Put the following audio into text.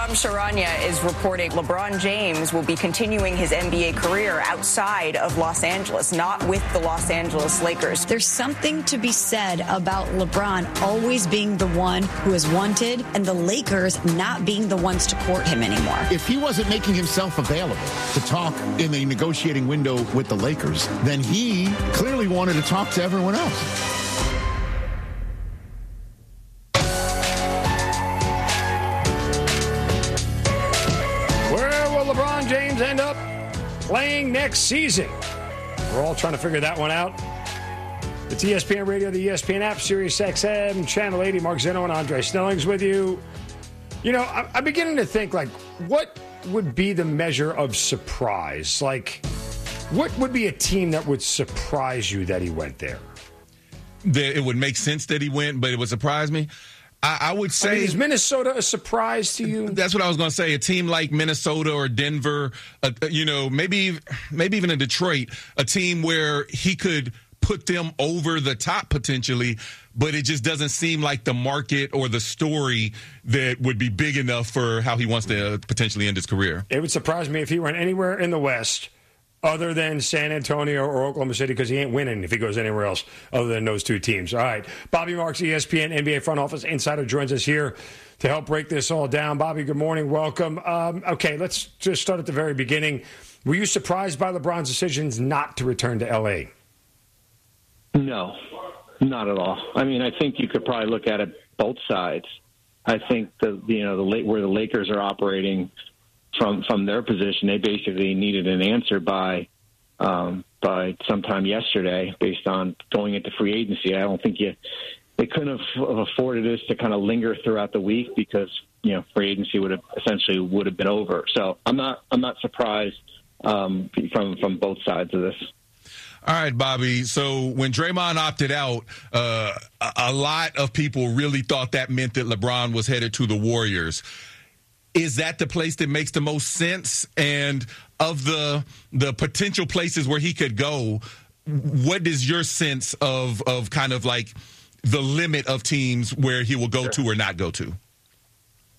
Shams Charania is reporting LeBron James will be continuing his NBA career outside of Los Angeles, not with the Los Angeles Lakers. There's something to be said about LeBron always being the one who is wanted and the Lakers not being the ones to court him anymore. If he wasn't making himself available to talk in the negotiating window with the Lakers, then he clearly wanted to talk to everyone else. LeBron James end up playing next season? We're all trying to figure that one out. It's ESPN Radio, the ESPN app, Sirius XM, Channel 80. Mark Zeno and Andre Snelling's with you. You know, I'm beginning to think, like, what would be the measure of surprise? Like, what would be a team that would surprise you that he went there? It would make sense that he went, but it would surprise me. I would say, is Minnesota a surprise to you? That's what I was going to say. A team like Minnesota or Denver, maybe even in Detroit, a team where he could put them over the top potentially, but it just doesn't seem like the market or the story that would be big enough for how he wants to potentially end his career. It would surprise me if he went anywhere in the West other than San Antonio or Oklahoma City, because he ain't winning if he goes anywhere else other than those two teams. All right. Bobby Marks, ESPN NBA front office insider, joins us here to help break this all down. Bobby, good morning. Welcome. Okay, let's just start at the very beginning. Were you surprised by LeBron's decisions not to return to L.A.? No, not at all. I mean, I think you could probably look at it both sides. I think where the Lakers are operating from their position, they basically needed an answer by sometime yesterday based on going into free agency. I don't think they couldn't have afforded this to kind of linger throughout the week because, free agency would have been over. So I'm not surprised from both sides of this. All right, Bobby. So when Draymond opted out, a lot of people really thought that meant that LeBron was headed to the Warriors. Is that the place that makes the most sense? And of the potential places where he could go, what is your sense of kind of like the limit of teams where he will go to or not go to?